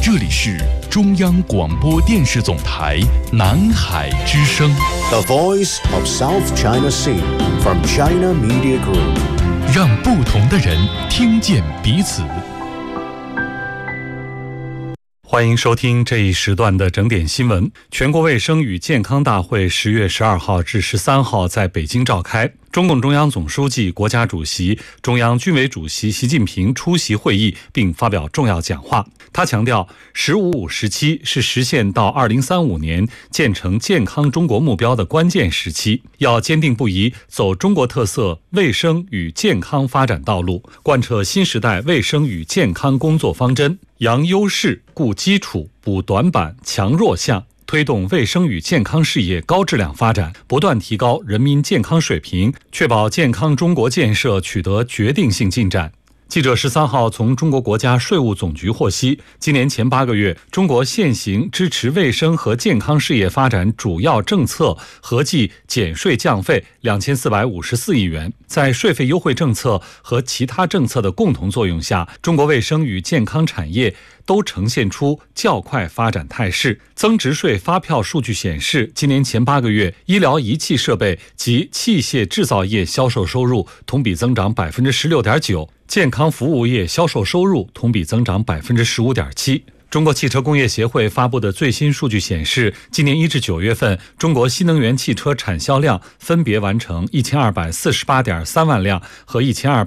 这里是中央广播电视总台南海之声 The Voice of South China Sea from China Media Group， 让不同的人听见彼此。欢迎收听这一时段的整点新闻。全国卫生与健康大会10月12号至13号在北京召开，中共中央总书记、国家主席、中央军委主席习近平出席会议并发表重要讲话。他强调，“15-5”时期是实现到2035年建成健康中国目标的关键时期，要坚定不移走中国特色卫生与健康发展道路，贯彻新时代卫生与健康工作方针，扬优势、固基础、补短板、强弱项，推动卫生与健康事业高质量发展，不断提高人民健康水平，确保健康中国建设取得决定性进展。记者13号从中国国家税务总局获悉，今年前8个月，中国现行支持卫生和健康事业发展主要政策合计减税降费2454亿元。在税费优惠政策和其他政策的共同作用下，中国卫生与健康产业都呈现出较快发展态势。增值税发票数据显示，今年前8个月，医疗仪器设备及器械制造业销售收入同比增长16.9%，健康服务业销售收入同比增长15.7%。中国汽车工业协会发布的最新数据显示，今年1至9月份，中国新能源汽车产销量分别完成1248.3万辆和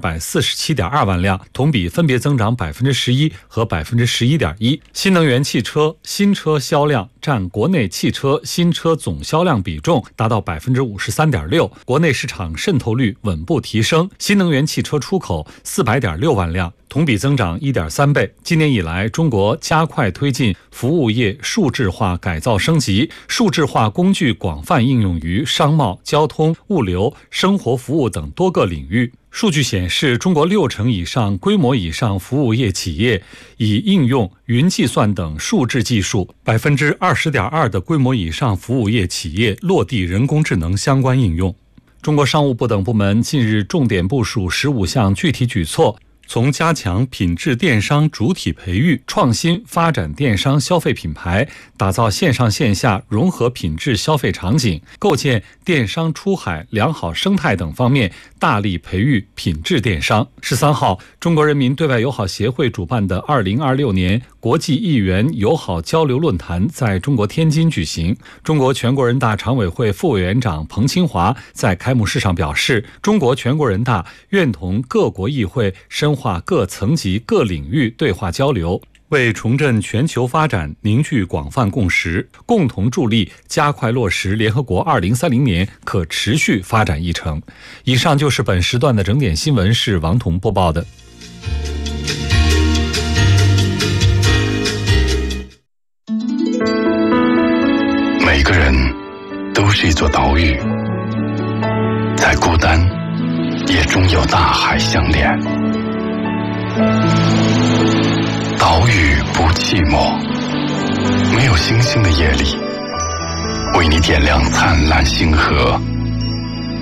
1247.2万辆，同比分别增长11%和11.1%。新能源汽车新车销量占国内汽车新车总销量比重达到53.6%，国内市场渗透率稳步提升，新能源汽车出口400.6万辆，同比增长1.3倍。今年以来，中国加快推进服务业数字化改造升级，数字化工具广泛应用于商贸、交通、物流、生活服务等多个领域。数据显示，中国60%以上、规模以上服务业企业已应用云计算等数字技术，20.2%的规模以上服务业企业落地人工智能相关应用。中国商务部等部门近日重点部署15项具体举措，从加强品质电商主体培育、创新发展电商消费品牌，打造线上线下融合品质消费场景，构建电商出海良好生态等方面，大力培育品质电商。13号，中国人民对外友好协会主办的2026年国际议员友好交流论坛在中国天津举行。中国全国人大常委会副委员长彭清华在开幕式上表示，中国全国人大愿同各国议会深化各层级各领域对话交流，为重振全球发展凝聚广泛共识，共同助力加快落实联合国2030年可持续发展议程。以上就是本时段的整点新闻，是王彤播报的。 每个人都是一座岛屿，再孤单也终有大海相连。岛屿不寂寞，没有星星的夜里，为你点亮灿烂星河。